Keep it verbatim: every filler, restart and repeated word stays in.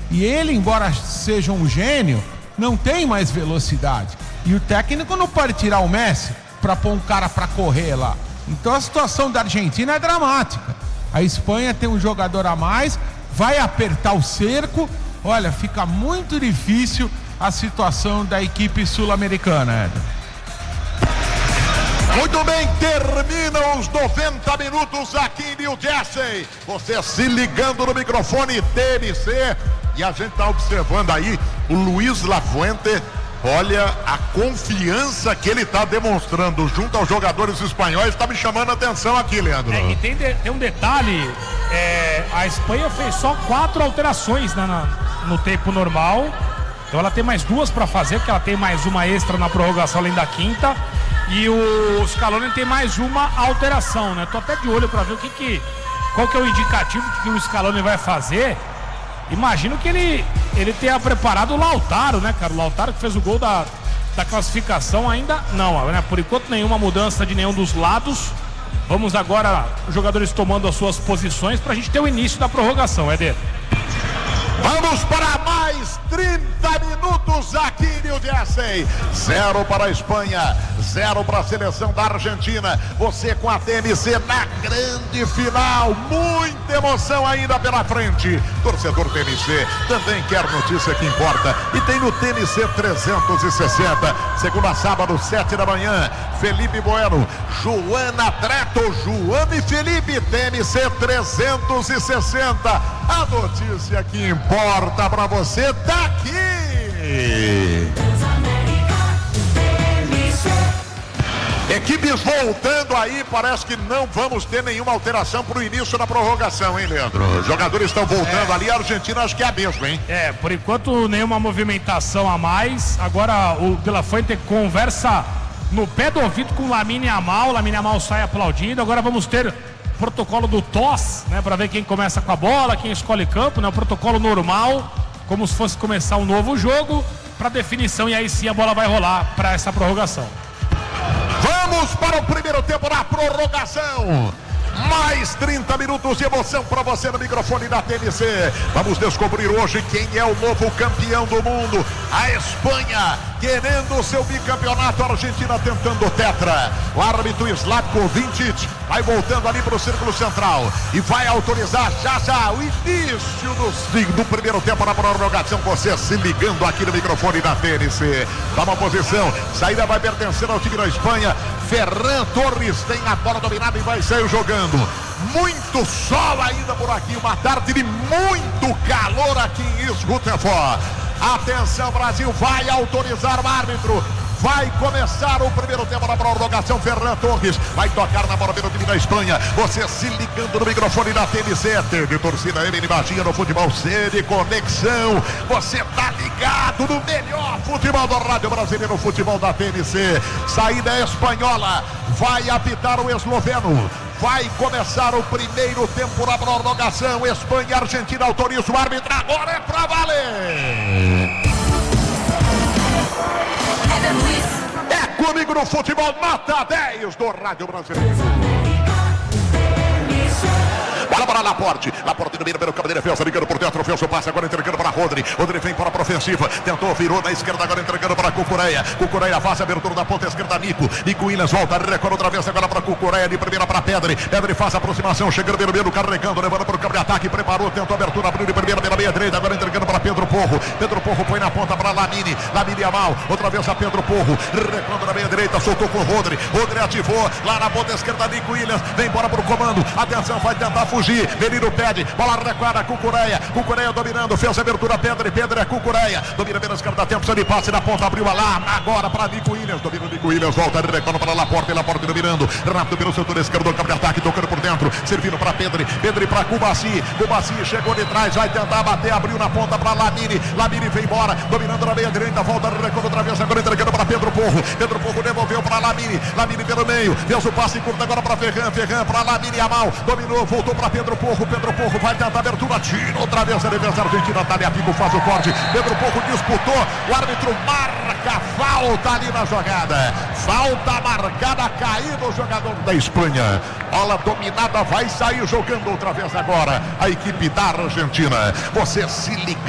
E ele, embora seja um gênio, não tem mais velocidade. E o técnico não pode tirar o Messi para pôr um cara para correr lá. Então a situação da Argentina é dramática. A Espanha tem um jogador a mais, vai apertar o cerco. Olha, fica muito difícil a situação da equipe sul-americana, Éder. Muito bem, terminam os noventa minutos aqui em New Jersey. Você se ligando no microfone T N C. E a gente está observando aí o Luiz Lafuente. Olha a confiança que ele está demonstrando junto aos jogadores espanhóis. Está me chamando a atenção aqui, Leandro. É, e tem, de, tem um detalhe, é, a Espanha fez só quatro alterações na, na, no tempo normal. Então ela tem mais duas para fazer, porque ela tem mais uma extra na prorrogação além da quinta. E o Scaloni tem mais uma alteração, né? Tô até de olho para ver o que que, qual que é o indicativo que o Scaloni vai fazer. Imagino que ele, ele tenha preparado o Lautaro, né, cara? O Lautaro que fez o gol da, da classificação ainda não, né? Por enquanto nenhuma mudança de nenhum dos lados. Vamos agora, os jogadores tomando as suas posições pra gente ter o início da prorrogação, Éder. Vamos para mais trinta minutos aqui em New Jersey. Zero para a Espanha, zero para a seleção da Argentina. Você com a T N C na grande final. Muita emoção ainda pela frente. Torcedor T N C também quer notícia que importa. E tem no T N C trezentos e sessenta. Segunda a sábado, sete da manhã. Felipe Bueno, Joana Treto, Joana e Felipe. T N C trezentos e sessenta. A notícia que importa pra você tá aqui. Equipes voltando aí, parece que não vamos ter nenhuma alteração pro início da prorrogação, hein, Leandro? Os jogadores estão voltando é. ali, a Argentina acho que é a mesma, hein? É, por enquanto nenhuma movimentação a mais. Agora o De La Fuente conversa no pé do ouvido com o Lamine Yamal. Lamine Yamal sai aplaudindo. Agora vamos ter protocolo do T O S, né, para ver quem começa com a bola, quem escolhe campo, né, o protocolo normal, como se fosse começar um novo jogo, para definição, e aí sim a bola vai rolar para essa prorrogação. Vamos para o primeiro tempo da prorrogação. Mais trinta minutos de emoção para você no microfone da T N C. Vamos descobrir hoje quem é o novo campeão do mundo. A Espanha querendo o seu bicampeonato, a Argentina tentando o tetra. O árbitro Slavko Vincic vai voltando ali para o círculo central e vai autorizar já já o início do, do primeiro tempo na prorrogação. Você se ligando aqui no microfone da T N C. Dá uma posição, saída vai pertencer ao time da Espanha. Ferran Torres tem a bola dominada e vai sair jogando. Muito sol ainda por aqui, uma tarde de muito calor aqui em Schlüterfort. Atenção, Brasil, vai autorizar o árbitro. Vai começar o primeiro tempo da prorrogação. Ferran Torres vai tocar na bola pelo time da Espanha. Você se ligando no microfone da T N C. Teve torcida M N Baixinha no futebol C de conexão. Você tá ligado no melhor futebol do rádio brasileiro, futebol da T N C. Saída espanhola. Vai apitar o esloveno. Vai começar o primeiro tempo da prorrogação. Espanha e Argentina autoriza o árbitro. Agora é pra valer. É comigo no futebol, nota dez do Rádio Brasileiro. Bola para Laporte. Laporte no meio pelo campo de defesa, ligando por dentro. Fez o passe, agora entregando para Rodri. Rodri vem para a ofensiva. Tentou, virou na esquerda, agora entregando para Cucureia. Cucureia faz a abertura da ponta esquerda. Nico. Nico Williams volta, recorre outra vez agora para Cucureia. De primeira para Pedri. Pedri faz a aproximação, chegando pelo meio, carregando, levando para o campo de ataque. Preparou, tentou a abertura, abriu de primeira pela meia direita. Agora entregando para Pedro Porro. Pedro Porro põe na ponta para Lamine. Lamine Yamal. Outra vez a Pedro Porro. Recuando na meia direita, soltou com o Rodri. Rodri ativou. Lá na ponta esquerda, Nico Williams. Vem embora para o comando. Atenção, vai tentar fugir. Menino pede, bola recuada, Cucureia, Cucureia dominando, fez a abertura, Pedro, Pedro é Cucureia, domina pela esquerda, tempo, de passe na ponta, abriu a lá, agora para Nico Williams, domina o Nico Williams, volta, recuando para Laporte, Laporte dominando, rápido pelo setor esquerdo, campo de ataque, tocando por dentro, servindo para Pedro, Pedro para Cubaci, Cubaci chegou de trás, vai tentar bater, abriu na ponta para Lamine, Lamine vem embora, dominando na meia direita, volta, recuando outra vez, agora entregando para Pedro Porro, Pedro Porro devolveu para Lamine, Lamine pelo meio, fez o passe curto agora para Ferran, Ferran para Lamine Yamal, dominou, voltou para Pedro Porro, Pedro Porro vai tentar a abertura, tira outra vez a defesa argentina, Tagliafico faz o corte, Pedro Porro disputou, o árbitro marca falta ali na jogada, falta marcada, caído o jogador da Espanha, bola dominada, vai sair jogando outra vez agora a equipe da Argentina. Você se liga